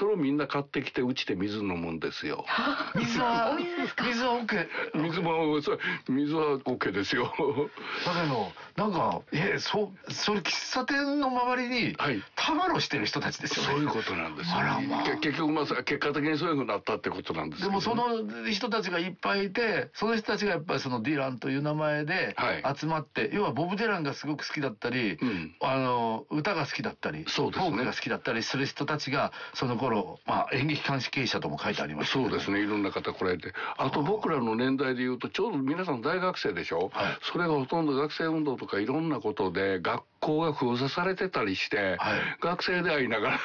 それをみんな買ってきてうちで水飲むんですよ。 水は OK。 水は OK ですよ。 だけどなんかそれ喫茶店の周りにたむろしてる人たちですよね。 そういうことなんですよ。 あらまあ、 結局結果的にそういうふうになったってことなんですけど、ね、 でもその人たちがいっぱいいて、その人たちがやっぱりそのディランという名前で集まって、要はボブ・ディランがすごく好きだったり、歌が好きだったり、フォークが好きだったりする人たちがその頃、演劇関係者とも書いてありましたけど、 そうですね、いろんな方来られて、あと僕らの年代でいうとちょうど皆さん大学生でしょ、それがほとんど学生運動とかいろんなことで学校が封鎖されてたりして、学生で会いながら